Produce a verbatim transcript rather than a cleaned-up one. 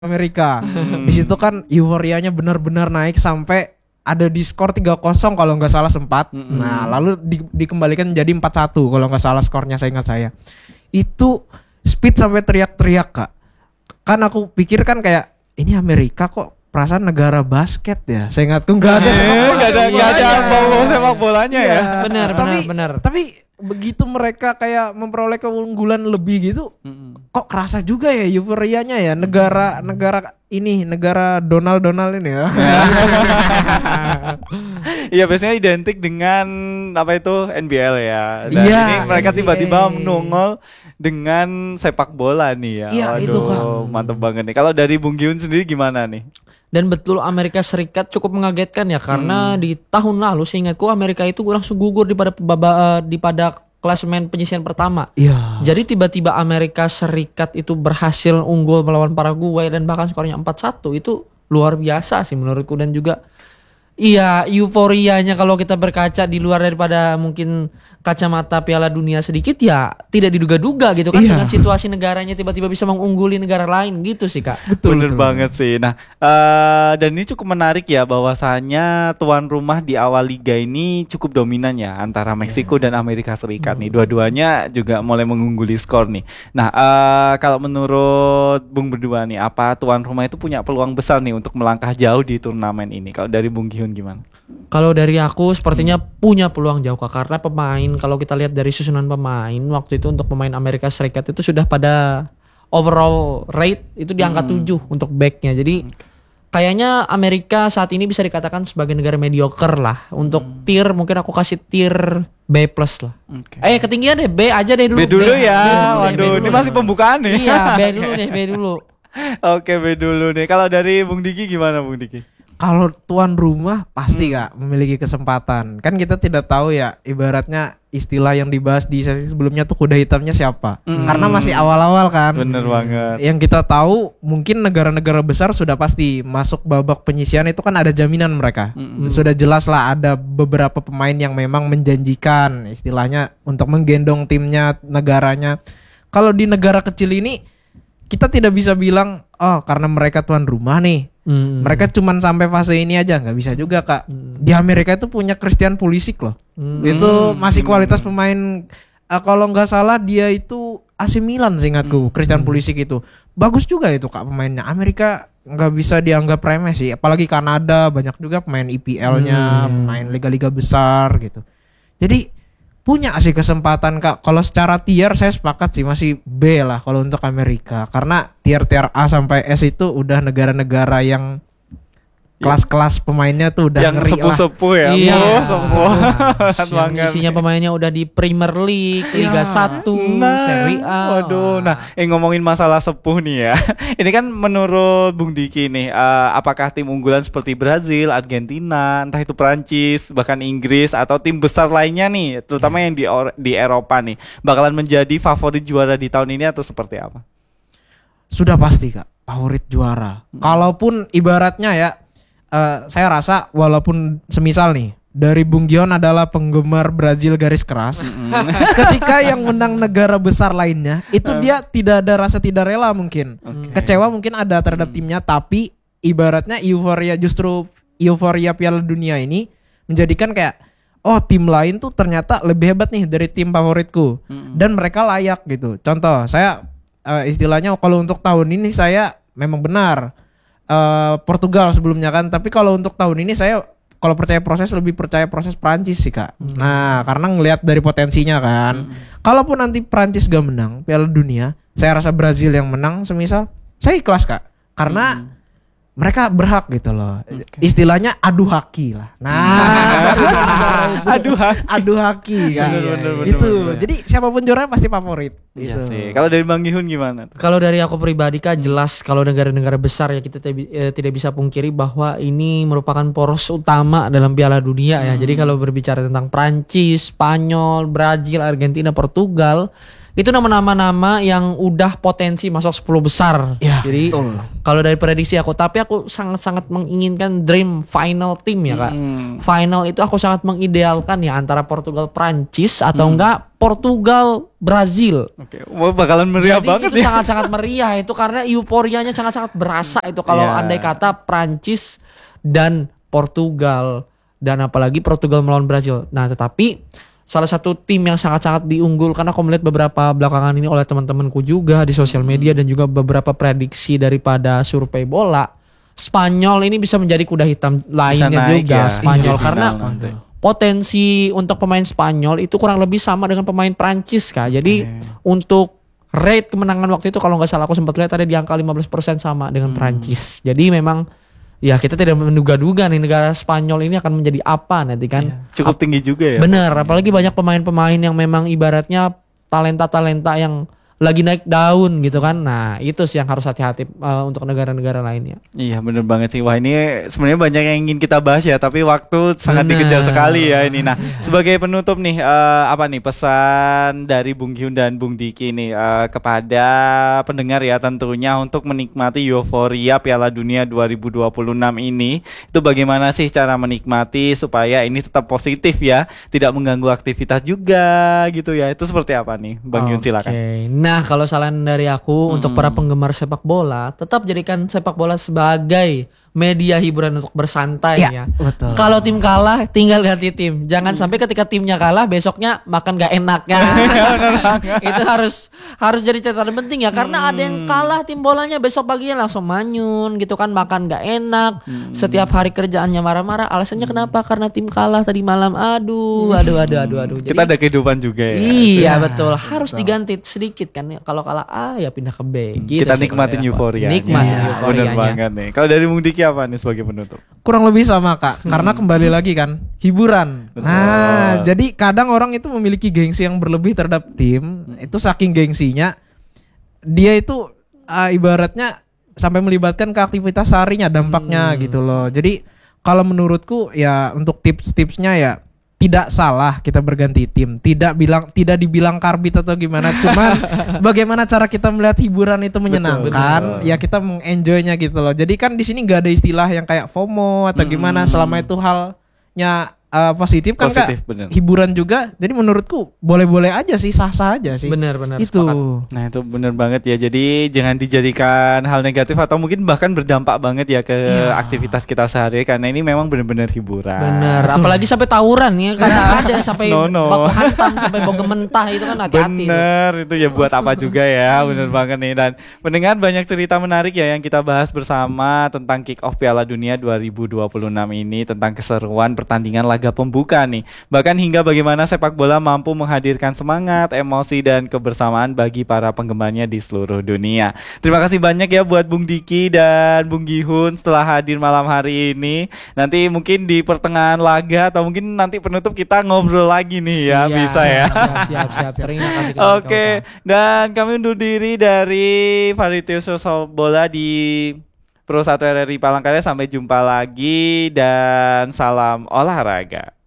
Amerika. Di situ kan euforianya benar-benar naik sampai ada di skor tiga kosong kalau nggak salah sempat. Mm-hmm. Nah, lalu di, dikembalikan jadi empat satu kalau nggak salah skornya, saya ingat saya. Itu Speed sampai teriak-teriak, Kak. Kan aku pikir kan kayak ini Amerika kok perasaan negara basket ya. Saya ingatku nggak ada sepak bola. Nggak ada nggak ada bau sepak bolanya ya. Benar, benar, benar. Tapi begitu mereka kayak memperoleh keunggulan lebih gitu, mm-hmm. kok kerasa juga ya euforianya ya, negara negara ini negara Donald Donald ini ya. Iya, biasanya identik dengan apa itu N B L ya. Dan ya, ini mereka N B A. tiba-tiba menongol dengan sepak bola nih ya. Iya, Waduh, itu kan mantep banget nih. Kalau dari Bung Giun sendiri gimana nih? Dan betul Amerika Serikat cukup mengagetkan ya, karena hmm. di tahun lalu seingatku Amerika itu langsung gugur di pada baba, di pada klasemen penyisian pertama. Iya. Jadi tiba-tiba Amerika Serikat itu berhasil unggul melawan Paraguay dan bahkan skornya empat satu, itu luar biasa sih menurutku. Dan juga iya, euforianya kalau kita berkaca di luar daripada mungkin kacamata Piala Dunia sedikit ya tidak diduga-duga gitu kan, iya. Dengan situasi negaranya tiba-tiba bisa mengungguli negara lain gitu sih, Kak. Betul, bener betul. banget sih. Nah, uh, dan ini cukup menarik ya bahwasanya tuan rumah di awal liga ini cukup dominan ya antara Meksiko yeah. dan Amerika Serikat hmm. nih. Dua-duanya juga mulai mengungguli skor nih. Nah, uh, kalau menurut Bung berdua nih, apa tuan rumah itu punya peluang besar nih untuk melangkah jauh di turnamen ini? Kalau dari Bung Giun gimana? Kalau dari aku sepertinya hmm. punya peluang jauh, Kak, karena pemain kalau kita lihat dari susunan pemain waktu itu untuk pemain Amerika Serikat itu sudah pada overall rate itu di angka hmm. tujuh untuk backnya. Jadi kayaknya Amerika saat ini bisa dikatakan sebagai negara mediocre lah. Untuk hmm. tier mungkin aku kasih tier B plus lah. Okay. Eh ketinggian deh B aja deh dulu. B dulu B, ya. B dulu Waduh, deh, B ini masih pembukaan nih. Iya, B dulu deh, B dulu. Oke, B dulu nih. Kalau dari Bung Diki gimana, Bung Diki? Kalau tuan rumah pasti hmm. Kak memiliki kesempatan. Kan kita tidak tahu ya, ibaratnya istilah yang dibahas di sesi sebelumnya tuh kuda hitamnya siapa. Hmm. Karena masih awal-awal kan. Bener banget. Yang kita tahu mungkin negara-negara besar sudah pasti masuk babak penyisian itu kan ada jaminan mereka. Hmm. Sudah jelas lah ada beberapa pemain yang memang menjanjikan istilahnya untuk menggendong timnya, negaranya. Kalau di negara kecil ini kita tidak bisa bilang oh karena mereka tuan rumah nih. Hmm. Mereka cuman sampai fase ini aja, nggak bisa juga, Kak. Hmm. Di Amerika itu punya Christian Pulisic loh. Hmm. Itu masih kualitas pemain. Uh, kalau nggak salah dia itu A C Milan seingatku. Hmm. Christian Pulisic itu bagus juga itu, Kak, pemainnya. Amerika nggak bisa dianggap remeh sih. Apalagi Kanada banyak juga pemain I P L-nya, hmm. pemain liga-liga besar gitu. Jadi punya sih kesempatan, Kak. Kalau secara tier saya sepakat sih masih B lah kalau untuk Amerika. Karena tier-tier A sampai S itu udah negara-negara yang kelas-kelas pemainnya tuh udah yang ngeri lah. sepuh-sepuh ya. Iya, oh, sepuh. Yang isinya pemainnya udah di Premier League, Liga satu, nah, Serie A. Waduh, nah, eh, ngomongin masalah sepuh nih ya. Ini kan menurut Bung Diki nih, uh, apakah tim unggulan seperti Brazil, Argentina, entah itu Prancis, bahkan Inggris atau tim besar lainnya nih, terutama yang di di Eropa nih, bakalan menjadi favorit juara di tahun ini atau seperti apa? Sudah pasti, Kak, favorit juara. Hmm. Kalaupun ibaratnya ya, Uh, saya rasa walaupun semisal nih dari Bung Gion adalah penggemar Brazil garis keras, mm-hmm. ketika yang menang negara besar lainnya itu dia tidak ada rasa tidak rela mungkin, okay. kecewa mungkin ada terhadap mm. timnya, tapi ibaratnya euforia justru euforia Piala Dunia ini menjadikan kayak oh tim lain tuh ternyata lebih hebat nih dari tim favoritku mm-hmm. dan mereka layak gitu. Contoh saya uh, istilahnya kalau untuk tahun ini saya memang benar. Uh, Portugal sebelumnya kan, tapi kalau untuk tahun ini saya kalau percaya proses lebih percaya proses Prancis sih, Kak. Hmm. Nah, karena ngelihat dari potensinya kan. Hmm. Kalaupun nanti Prancis gak menang Piala Dunia, saya rasa Brazil yang menang semisal, saya ikhlas, Kak. Karena hmm. mereka berhak gitu loh. Okay. Istilahnya adu haki lah. Nah, adu haki. Adu haki kan. Bener, bener, bener, itu. bener. Jadi siapapun juaranya pasti favorit. Iya gitu. sih. Kalau dari Bang Gihun gimana? Kalau dari aku pribadi, Kak, jelas kalau negara-negara besar ya kita te- eh, tidak bisa pungkiri bahwa ini merupakan poros utama dalam Piala Dunia ya. Hmm. Jadi kalau berbicara tentang Prancis, Spanyol, Brazil, Argentina, Portugal, itu nama-nama yang udah potensi masuk sepuluh besar. Ya, Jadi betul. kalau dari prediksi aku, tapi aku sangat-sangat menginginkan dream final team ya Kak. Hmm. Final itu aku sangat mengidealkan ya antara Portugal Prancis atau Hmm. enggak Portugal Brazil. Oke, wah bakalan meriah Jadi banget itu ya. sangat-sangat meriah itu karena euforianya sangat-sangat berasa itu kalau Iya. andai kata Prancis dan Portugal dan apalagi Portugal melawan Brazil. Nah, tetapi salah satu tim yang sangat-sangat diunggulkan aku melihat beberapa belakangan ini oleh teman-temanku juga di sosial media dan juga beberapa prediksi daripada survei bola. Spanyol ini bisa menjadi kuda hitam lainnya naik juga ya. Spanyol Iya, karena final nanti. potensi untuk pemain Spanyol itu kurang lebih sama dengan pemain Prancis Kak. Jadi untuk rate kemenangan waktu itu kalau nggak salah aku sempat lihat ada di angka lima belas persen sama dengan Prancis. Jadi memang ya kita tidak menduga-duga nih negara Spanyol ini akan menjadi apa nanti kan. Cukup tinggi juga ya. Bener, apalagi banyak pemain-pemain yang memang ibaratnya talenta-talenta yang lagi naik daun gitu kan. Nah itu sih yang harus hati-hati uh, untuk negara-negara lainnya. Iya bener banget sih. Wah ini sebenarnya banyak yang ingin kita bahas ya, tapi waktu sangat Bener. dikejar sekali ya ini. Nah sebagai penutup nih, eh, apa nih pesan dari Bung Hyun dan Bung Diki nih eh, kepada pendengar ya tentunya untuk menikmati euforia Piala Dunia dua ribu dua puluh enam ini, itu bagaimana sih cara menikmati supaya ini tetap positif ya, tidak mengganggu aktivitas juga gitu ya. Itu seperti apa nih Bang Hyun, silakan. Oke. Nah kalau saran dari aku untuk para penggemar sepak bola, tetap jadikan sepak bola sebagai media hiburan untuk bersantai ya. Ya, betul. Kalau tim kalah tinggal ganti tim. Jangan sampai ketika timnya kalah besoknya makan gak enak ya. Itu harus harus jadi catatan penting ya karena ada yang kalah tim bolanya besok paginya langsung manyun gitu kan, makan gak enak. Setiap hari kerjaannya marah-marah. Alasannya kenapa? Karena tim kalah tadi malam. Aduh, aduh, aduh, aduh, aduh. Kita ada kehidupan juga ya. Iya Ya, betul, harus diganti sedikit kan. Kalau kalah A ya pindah ke B. Gitu Kita sih nikmatin kalau dari aku. euforia. Nikmatin Bener euforianya. banget nih. Kalau dari Bung Diki apa nih sebagai penutup? Kurang lebih sama Kak, karena kembali lagi kan hiburan. Betul. Nah, jadi kadang orang itu memiliki gengsi yang berlebih terhadap tim. Itu saking gengsinya dia itu uh, ibaratnya sampai melibatkan ke aktivitas seharinya dampaknya gitu loh. Jadi kalau menurutku ya untuk tips-tipsnya ya tidak salah kita berganti tim, tidak bilang tidak dibilang karbit atau gimana, cuman bagaimana cara kita melihat hiburan itu menyenangkan, ya kita mengenjoynya gitu loh. Jadi kan di sini nggak ada istilah yang kayak FOMO atau gimana, selama itu halnya uh, positif kan Positif, Kak, bener. hiburan juga. Jadi menurutku boleh-boleh aja sih, sah-sah aja sih. Benar-benar Itu. sepakat. Nah itu bener banget ya. Jadi jangan dijadikan hal negatif atau mungkin bahkan berdampak banget ya ke Iya. aktivitas kita sehari, karena ini memang benar-benar hiburan. Bener, apalagi sampai tawuran ya karena ada sampai No, no. baku hantam sampai baku mentah itu kan hati-hati. tuh. Bener, itu ya buat apa juga ya. Bener banget nih. Dan mendengar banyak cerita menarik ya yang kita bahas bersama tentang kick off Piala Dunia dua ribu dua puluh enam ini, tentang keseruan pertandingan laga pembuka nih. Bahkan hingga bagaimana sepak bola mampu menghadirkan semangat, emosi dan kebersamaan bagi para penggemarnya di seluruh dunia. Terima kasih banyak ya buat Bung Diki dan Bung Gihun setelah hadir malam hari ini. Nanti mungkin di pertengahan laga atau mungkin nanti penutup kita ngobrol lagi nih ya, Siap, bisa ya. Siap, siap, siap. Terima kasih. kepada Oke, kawan-kawan. dan kami undur diri dari Variety Show Bola di Pro satu R R I Palangkaraya. Sampai jumpa lagi dan salam olahraga.